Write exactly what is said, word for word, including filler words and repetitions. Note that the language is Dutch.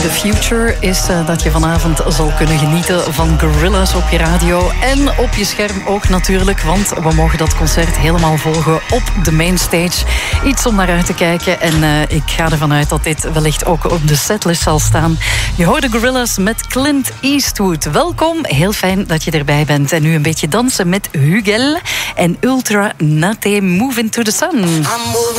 The future is uh, dat je vanavond zal kunnen genieten van Gorillaz op je radio en op je scherm ook natuurlijk, want we mogen dat concert helemaal volgen op de mainstage. Iets om naar uit te kijken en uh, ik ga ervan uit dat dit wellicht ook op de setlist zal staan. Je hoorde Gorillaz met Clint Eastwood. Welkom, heel fijn dat je erbij bent. En nu een beetje dansen met Hugel en Ultra Nate, Move Into The Sun.